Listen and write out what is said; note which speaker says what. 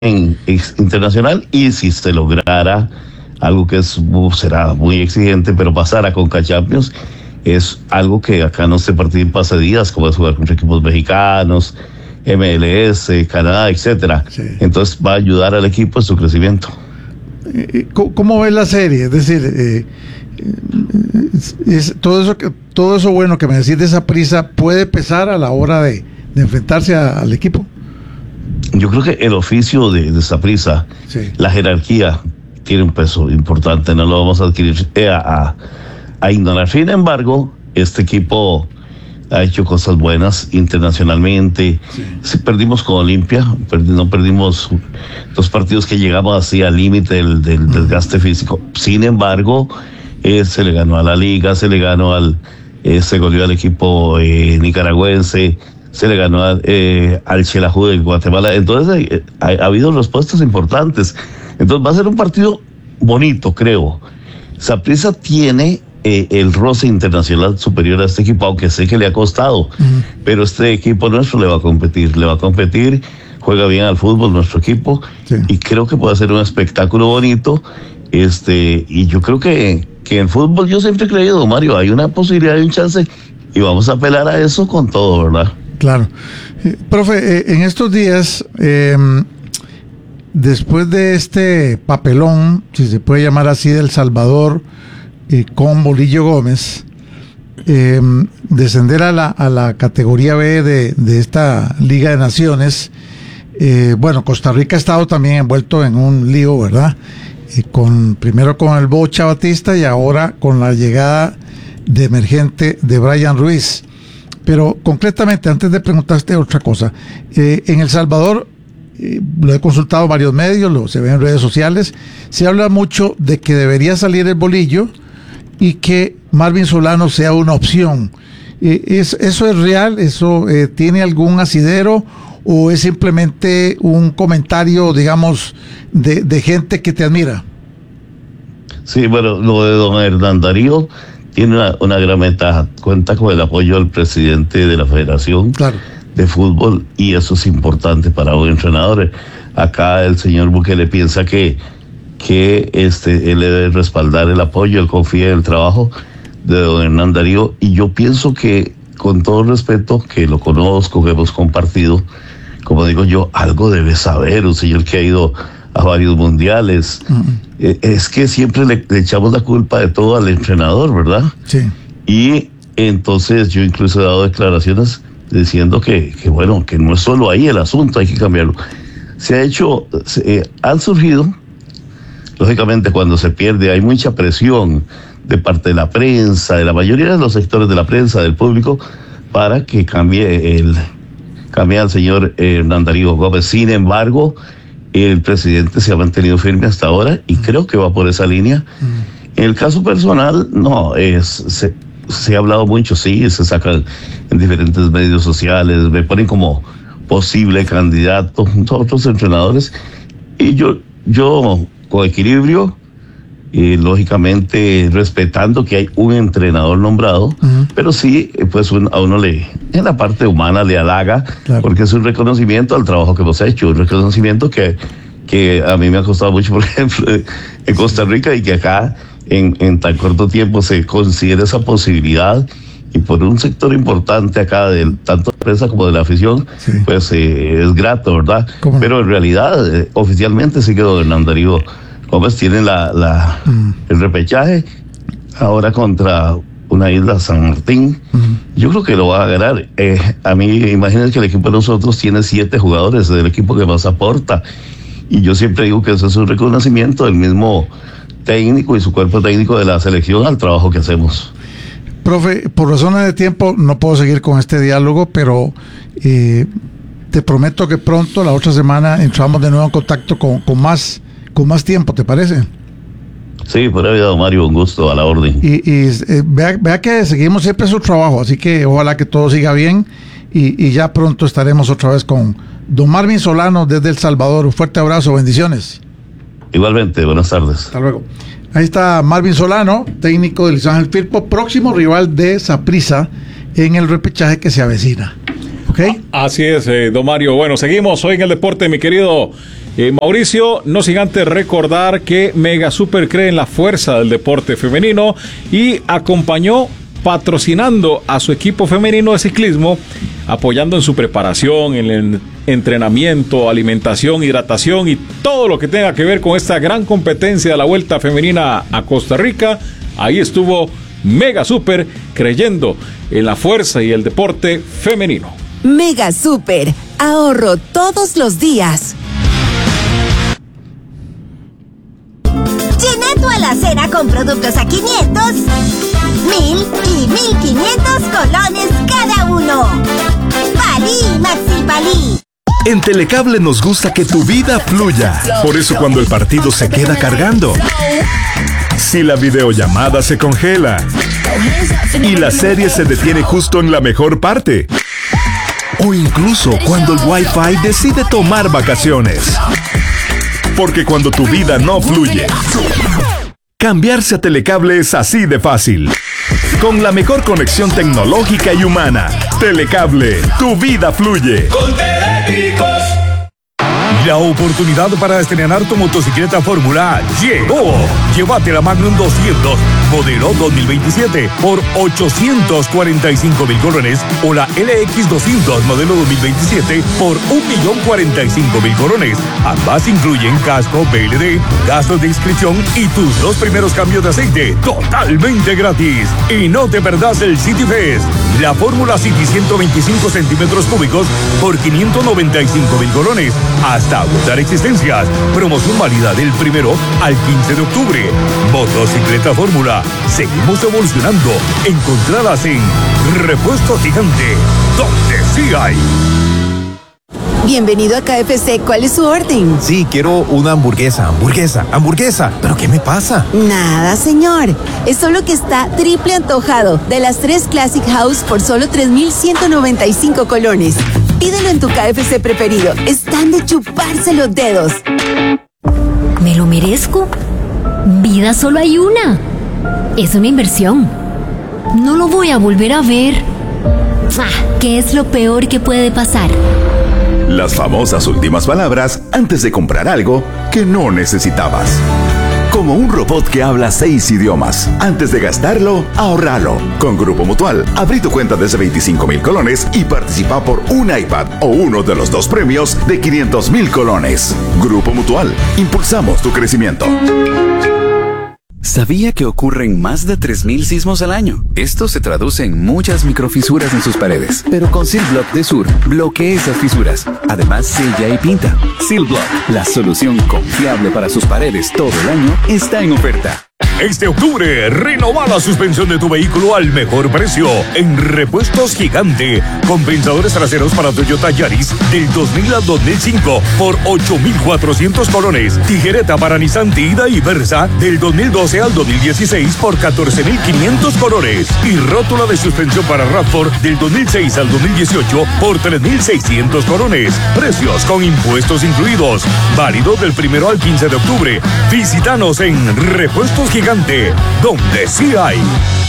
Speaker 1: internacional, y si se lograra algo que será muy exigente, pero pasar a Conca Champions es algo que acá no se participa hace días, como es jugar contra equipos mexicanos, MLS, Canadá, etcétera. Sí. Entonces va a ayudar al equipo en su crecimiento.
Speaker 2: ¿Cómo ves la serie? Es decir, todo eso bueno que me decís de Saprissa puede pesar a la hora de enfrentarse al equipo.
Speaker 1: Yo creo que el oficio de Saprissa, sí, la jerarquía tiene un peso importante, no lo vamos a adquirir a ignorar. Sin embargo, este equipo ha hecho cosas buenas internacionalmente. Sí, perdimos con Olimpia, no perdimos los partidos que llegamos así al límite del desgaste físico. Sin embargo, se le ganó a la Liga, se goleó al equipo nicaragüense, se le ganó al Xelajú de Guatemala. Entonces ha habido respuestas importantes. Entonces va a ser un partido bonito, creo. Saprissa tiene el roce internacional superior a este equipo, aunque sé que le ha costado, pero este equipo nuestro le va a competir, juega bien al fútbol nuestro equipo, sí, y creo que puede ser un espectáculo bonito, y yo creo que en fútbol yo siempre he creído, Mario, hay una posibilidad de un chance, y vamos a apelar a eso con todo, ¿verdad?
Speaker 2: Claro. Profe, en estos días, después de este papelón, si se puede llamar así, del Salvador, con Bolillo Gómez, descender a la categoría B de esta Liga de Naciones, bueno, Costa Rica ha estado también envuelto en un lío, ¿verdad? Primero con el Bocha Batista y ahora con la llegada de emergente de Brian Ruiz. Pero concretamente, antes de preguntarte otra cosa, en El Salvador, lo he consultado varios medios, se ve en redes sociales, se habla mucho de que debería salir el Bolillo y que Marvin Solano sea una opción. ¿Eso es real? ¿Eso tiene algún asidero? ¿O es simplemente un comentario, digamos, de gente que te admira?
Speaker 1: Sí, bueno, lo de don Hernán Darío tiene una gran ventaja. Cuenta con el apoyo del presidente de la Federación, claro, de Fútbol, y eso es importante para un entrenador. Acá el señor Bukele piensa que él debe respaldar el apoyo, él confía en el trabajo de don Hernán Darío, y yo pienso que, con todo respeto, que lo conozco, que hemos compartido, como digo yo, algo debe saber, un señor que ha ido a varios mundiales. Es que siempre le echamos la culpa de todo al entrenador, ¿verdad? Sí. Y entonces yo incluso he dado declaraciones diciendo que bueno, que no es solo ahí el asunto, hay que cambiarlo. Han surgido, lógicamente, cuando se pierde, hay mucha presión de parte de la prensa, de la mayoría de los sectores de la prensa, del público, para que cambie al señor Hernán Darío Gómez. Sin embargo, el presidente se ha mantenido firme hasta ahora y creo que va por esa línea. En el caso personal, no, se ha hablado mucho, sí, se sacan en diferentes medios sociales, me ponen como posible candidato otros entrenadores, y yo con equilibrio, lógicamente respetando que hay un entrenador nombrado, pero sí, pues a uno en la parte humana le halaga, claro, porque es un reconocimiento al trabajo que hemos hecho, un reconocimiento que a mí me ha costado mucho, por ejemplo, en Costa Rica, y que acá en tan corto tiempo se considera esa posibilidad, y por un sector importante acá, tanto de la prensa como de la afición, sí, pues es grato, ¿verdad? Pero en realidad, oficialmente sí quedó Hernán Darío Gómez, tiene el repechaje ahora contra una isla, San Martín. Yo creo que lo va a ganar. A mí, imagínense que el equipo de nosotros tiene 7 jugadores, del equipo que más aporta, y yo siempre digo que eso es un reconocimiento del mismo técnico y su cuerpo técnico de la selección al trabajo que hacemos.
Speaker 2: Profe, por razones de tiempo no puedo seguir con este diálogo, pero te prometo que pronto, la otra semana, entramos de nuevo en contacto con más tiempo, ¿te parece?
Speaker 1: Sí, por ahí, don Mario, un gusto, a la orden.
Speaker 2: Y vea que seguimos siempre su trabajo, así que ojalá que todo siga bien, y ya pronto estaremos otra vez con don Marvin Solano desde El Salvador. Un fuerte abrazo, bendiciones.
Speaker 1: Igualmente, buenas tardes.
Speaker 2: Hasta luego. Ahí está Marvin Solano, técnico del Luis Ángel Firpo, próximo rival de Saprissa en el repechaje que se avecina. ¿Ok?
Speaker 3: Así es, don Mario. Bueno, seguimos hoy en el deporte, mi querido Mauricio, no sin antes recordar que Mega Super cree en la fuerza del deporte femenino y acompañó patrocinando a su equipo femenino de ciclismo, apoyando en su preparación, en el entrenamiento, alimentación, hidratación y todo lo que tenga que ver con esta gran competencia de la Vuelta Femenina a Costa Rica. Ahí estuvo Mega Super creyendo en la fuerza y el deporte femenino.
Speaker 4: Mega Super, ahorro todos los días.
Speaker 5: Llena tu alacena con productos a 500, 1000 y 1500 colones cada uno. Palí, Maxi Palí.
Speaker 6: En Telecable nos gusta que tu vida fluya. Por eso cuando el partido se queda cargando, si la videollamada se congela y la serie se detiene justo en la mejor parte, o incluso cuando el Wi-Fi decide tomar vacaciones. Porque cuando tu vida no fluye, cambiarse a Telecable es así de fácil. Con la mejor conexión tecnológica y humana. Telecable, tu vida fluye.
Speaker 7: Con Telétricos. La oportunidad para estrenar tu motocicleta Fórmula llegó. Llévate la Magnum 200, modelo 2027, por 845,000 colones, o la LX 200, modelo 2027, por 1,045,000 colones. Ambas incluyen casco, BLD, gastos de inscripción y tus 2 primeros cambios de aceite, totalmente gratis. Y no te perdás el City Fest, la Fórmula City 125 centímetros cúbicos por 595,000 colones. Hasta agotar existencias. Promoción válida del 1 al 15 de octubre. Motocicleta Fórmula. Seguimos evolucionando. Encontradas en Repuesto Gigante, donde sí hay.
Speaker 4: Bienvenido a KFC, ¿cuál es su orden?
Speaker 8: Sí, quiero una hamburguesa. ¿Pero qué me pasa?
Speaker 4: Nada, señor. Es solo que está triple antojado de las 3 Classic House por solo 3,195 colones. Pídelo en tu KFC preferido. Están de chuparse los dedos.
Speaker 9: ¿Me lo merezco? Vida solo hay una. Es una inversión. No lo voy a volver a ver. ¿Qué es lo peor que puede pasar?
Speaker 6: Las famosas últimas palabras antes de comprar algo que no necesitabas. Como un robot que habla 6 idiomas. Antes de gastarlo, ahorralo. Con Grupo Mutual, abrí tu cuenta desde 25,000 colones y participa por un iPad o uno de los 2 premios de 500,000 colones. Grupo Mutual, impulsamos tu crecimiento.
Speaker 10: ¿Sabía que ocurren más de 3,000 sismos al año? Esto se traduce en muchas microfisuras en sus paredes. Pero con Silblock de Sur, bloquea esas fisuras. Además, sella y pinta. Silblock, la solución confiable para sus paredes todo el año, está en oferta.
Speaker 7: Este octubre, renova la suspensión de tu vehículo al mejor precio en Repuestos Gigante. Compensadores traseros para Toyota Yaris del 2000 al 2005 por 8,400 colones. Tijereta para Nissan Tiida y Versa del 2012 al 2016 por 14,500 colones. Y rótula de suspensión para RAV4 del 2006 al 2018 por 3,600 colones. Precios con impuestos incluidos. Válido del 1 al 15 de octubre. Visítanos en Repuestos Gigante, donde sí hay.